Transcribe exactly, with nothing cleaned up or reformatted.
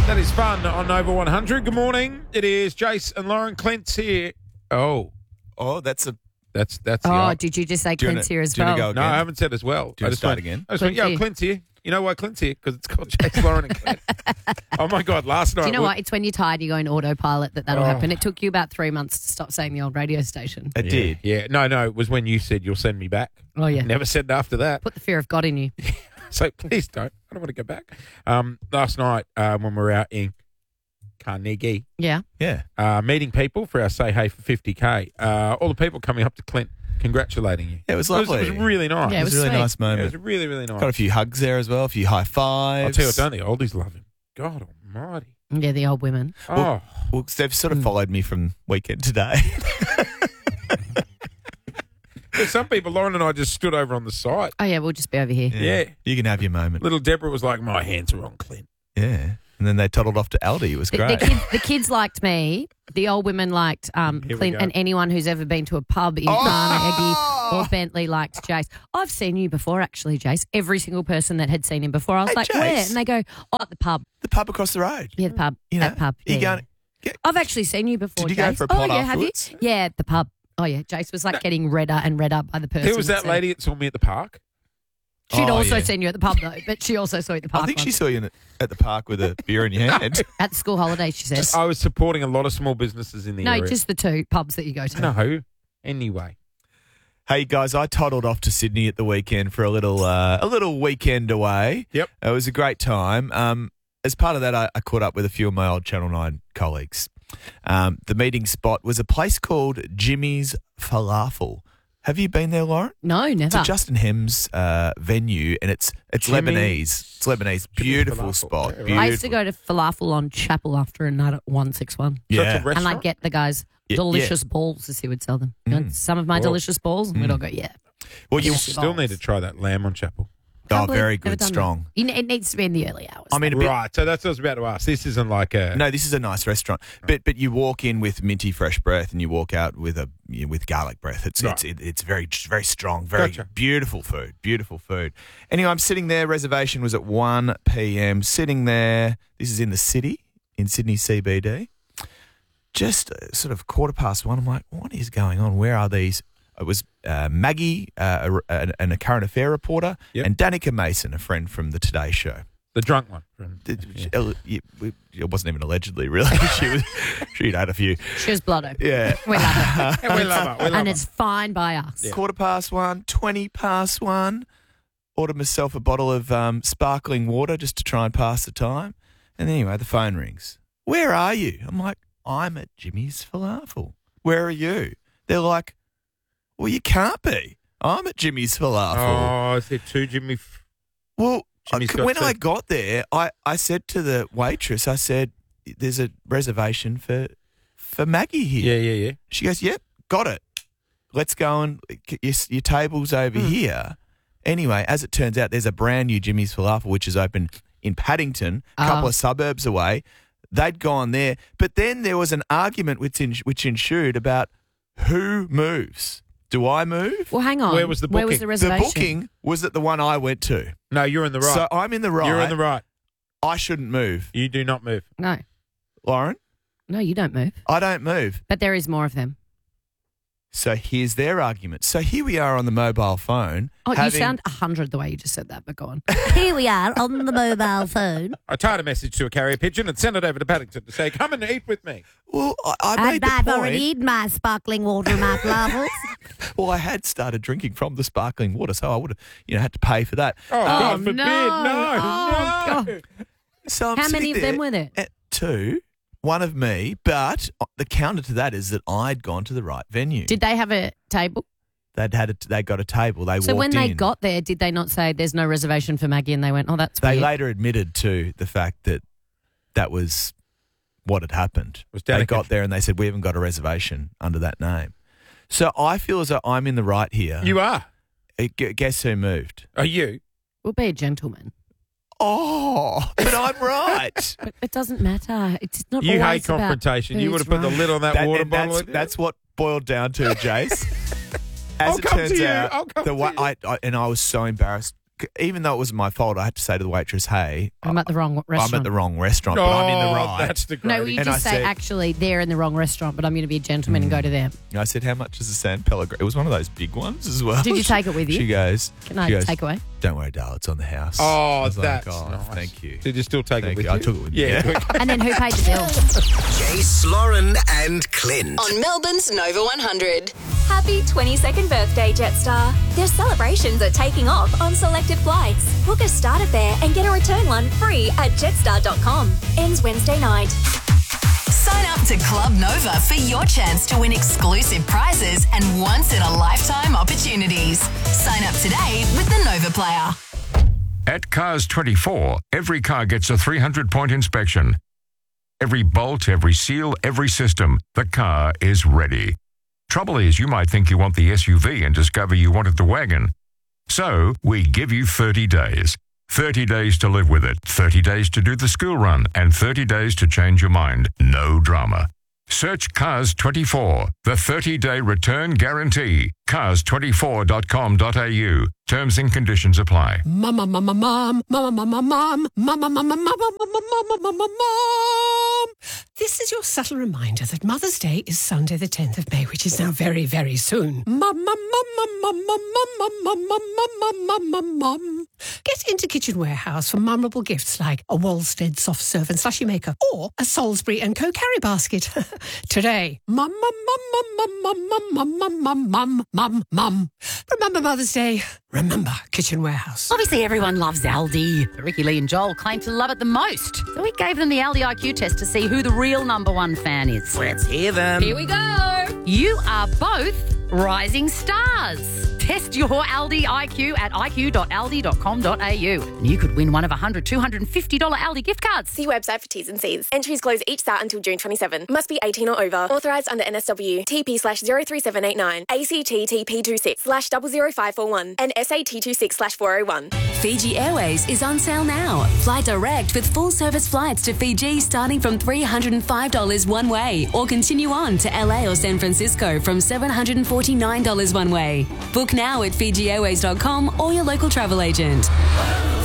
That is fun on Nova one hundred. Good morning. It is Jace and Lauren. Clint's here. Oh, Oh, that's a. that's that's. the Oh, old- did you just say Do you wanna- Clint's here as do you wanna well? go No, again? I haven't said as well. Do you I wanna just start went, again? I just went, Clint's yeah, here. Clint's here. You know why Clint's here? Because it's called Jace, Lauren and Clint. Oh, my God. Last night. Do you know we- what? It's when you're tired, you go into autopilot that that'll Oh. happen. It took you about three months to stop saying the old radio station. It Yeah, did. Yeah. No, no. It was when you said you'll send me back. Oh, yeah. Never said after that. Put the fear of God in you. So please don't. I don't want to go back. Um, last night uh, when we were out in Carnegie, Yeah. Yeah. uh, meeting people for our Say Hey for fifty K, uh, all the people coming up to Clint congratulating you. Yeah, it was It was, lovely. it was really nice. Yeah, It was a was really sweet. nice Yeah, it moment. was really, really nice. Got a few hugs there as well, a few high fives. I'll tell you what, don't the oldies love him? God almighty. Yeah, the old women. Oh, Well, they've sort of Hmm. followed me from weekend today. There's some people, Lauren and I just stood over on the side. Oh, yeah, we'll just be over here. Yeah. You can have your moment. Little Deborah was like, my hands are on Clint. Yeah. And then they toddled off to Aldi. It was The, great. the, kids, the kids liked me. The old women liked um, Here we Clint, go. and anyone who's ever been to a pub in Oh! Carnegie or Bentley liked Jace. I've seen you before, actually, Jace. Every single person that had seen him before, I was Hey, like, Jace. where? And they go, oh, at the pub. The pub across the road. Yeah, the pub. You know, That pub. you yeah. going, get, I've actually seen you before, Did you go Jace. for a oh, pot yeah, have you? afterwards? Yeah, at the pub. Oh, yeah. Jace was like getting redder and redder by the person. Who was that said- lady that saw me at the park? She'd Oh, also yeah. seen you at the pub, though, but she also saw you at the park. I think she once. saw you in the, at the park with a beer in your hand. At the school holiday, she says. I was supporting a lot of small businesses in the No, area. just the two pubs that you go to. No. Anyway. Hey guys, I toddled off to Sydney at the weekend for a little uh, a little weekend away. Yep. It was a great time. Um, as part of that, I, I caught up with a few of my old Channel nine colleagues. Um, the meeting spot was a place called Jimmy's Falafel. Have you been there, Lauren? No, It's never. a Justin Hems uh, venue, and it's it's Jimmy- Lebanese. It's Lebanese. Jimmy Beautiful Falafel. spot. Yeah, right. Beautiful. I used to go to falafel on Chapel after a night at one six one. So it's a Yeah. restaurant? And I'd get the guys Yeah, delicious balls, as he would sell them. You know, Mm. some of my Whoa. delicious balls, and we'd all go, yeah. Well, you You Yes. still need to try that lamb on Chapel. oh, Can't believe very I've never good, done that. strong. You know, it needs to be in the early hours. I mean, a bit, Right. So that's what I was about to ask. This isn't like a... No, this is a nice restaurant, but but you walk in with minty fresh breath, and you walk out with a you know, with garlic breath. It's Right. it's it, it's very very strong, very Gotcha. beautiful food, beautiful food. Anyway, I'm sitting there. Reservation was at one p.m. Sitting there. This is in the city, in Sydney C B D. Just uh, sort of quarter past one. I'm like, what is going on? Where are these? It was uh, Maggie, uh, a, a, and a current affair reporter, Yep. and Danica Mason, a friend from the Today Show. The drunk one. From, Did- yeah. uh, you- we- It wasn't even allegedly, really. she was, she'd had a few. She was blooded. Yeah. We love it. Yeah, we love her. We love and her. it's fine by us. Quarter past one, twenty past one. Ordered myself a bottle of um, sparkling water just to try and pass the time. And anyway, the phone rings. Where are you? I'm like, I'm at Jimmy's Falafel. Where are you? They're like, well, you can't be. I'm at Jimmy's Falafel. Oh, is there two Jimmy... F- Well, Jimmy's I- got when two. I got there, I, I said to the waitress, I said, there's a reservation for for Maggie here. yeah, yeah, yeah. She goes, yep, got it. Let's go and your, your table's over Hmm. here. Anyway, as it turns out, there's a brand new Jimmy's Falafel, which is open in Paddington, a couple Oh. of suburbs away. They'd gone there. But then there was an argument which, en- which ensued about who moves. Do I move? Well, hang on. Where was the Where was booking? the The reservation? booking was at the one I went to. No, you're in the right. So I'm in the right. You're in the right. I shouldn't move. You do not move. No. Lauren, No, you don't move. I don't move. But there is more of them. So here's their argument. So here we are on the mobile phone. Oh, you having- sound a hundred the way you just said that, but go on. Here we are on the mobile phone. I tied a message to a carrier pigeon and sent it over to Paddington to say, come and eat with me. Well, I, I made And the I've point. already eaten my sparkling water, my falafels. Well, I had started drinking from the sparkling water, so I would have, you know, had to pay for that. Oh, God forbid. no. No, Oh, no. God. So I'm How sitting many of there them were there? At two, one of me, but the counter to that is that I'd gone to the right venue. Did they have a table? They'd had a, they got a table. They So walked when they in. got there, did they not say there's no reservation for Maggie? And they went, oh, that's They weird. later admitted to the fact that that was what had happened. Was They Danica- got there and they said, we haven't got a reservation under that name. So I feel as though I'm in the right here. You are. Uh, gu- Guess who moved? Are you? We'll be a gentleman. Oh, but I'm right. But it doesn't matter. It's not You hate always about confrontation. You would who's have put the right. lid on that, That- water and bottle. that's, that's what boiled down to, Jace. As I'll it come turns to you. out, I'll come the to way you. I, I and I was so embarrassed even though it wasn't my fault, I had to say to the waitress, "Hey, I'm at the wrong restaurant. I'm at the wrong restaurant, but I'm in the Oh, right." That's the No, great. you And just I say, said- actually, they're in the wrong restaurant, but I'm going to be a gentleman and go to them. And I said, "How much is the San Pellegrino?" It was one of those big ones as well. Did you take it with you? She goes, Can I she goes, take away? "Don't worry, darling, it's on the house." I Oh, was like, that's "Oh, nice. Thank you. Did you still take Thank it with you. you? I took it with me, Yeah. yeah. And then who paid the bill? Jace, Lauren, and Clint. On Melbourne's Nova one hundred. Happy twenty-second birthday, Jetstar. Their celebrations are taking off on selected flights. Book a starter fare and get a return one free at jetstar dot com. Ends Wednesday night. Sign up to Club Nova for your chance to win exclusive prizes and once-in-a-lifetime opportunities. Sign up today with the Nova Player. At Cars twenty-four, every car gets a three hundred point inspection. Every bolt, every seal, every system, the car is ready. Trouble is, you might think you want the S U V and discover you wanted the wagon. So, we give you thirty days. thirty days to live with it, thirty days to do the school run, and thirty days to change your mind. No drama. Search Cars twenty-four, the thirty-day return guarantee. cars twenty-four dot com dot a u. Terms and conditions apply. Mama, mama, mom, mama, mama, mom, mama, mama, mama, mama, mama, mama, mom. This is your subtle reminder that Mother's Day is Sunday the tenth of May, which is now very, very soon. Mama, mama, mama, mama, mama, mama, mama, mom. Get into Kitchen Warehouse for memorable gifts like a Walstead soft serve and slushy maker or a Salisbury and Co carry basket. Today, mama, mama, mama, mama, mama, mum, mum, mum. Remember Mother's Day. Remember Kitchen Warehouse. Obviously, everyone loves Aldi. Ricky, Lee and Joel claim to love it the most. So we gave them the Aldi I Q test to see who the real number one fan is. Let's hear them. Here we go. You are both rising stars. Test your Aldi I Q at i q dot aldi dot com dot a u. And you could win one of one hundred, two hundred fifty dollars Aldi gift cards. See website for T's and C's. Entries close each start until June twenty-seventh. Must be eighteen or over. Authorised under N S W. T P slash zero three seven eight nine. A C T T P two six slash zero zero five four one. And S A T two six slash four oh one. Fiji Airways is on sale now. Fly direct with full service flights to Fiji starting from three hundred five dollars one way, or continue on to L A or San Francisco from seven hundred forty-nine dollars one way. Book now at fiji airways dot com or your local travel agent.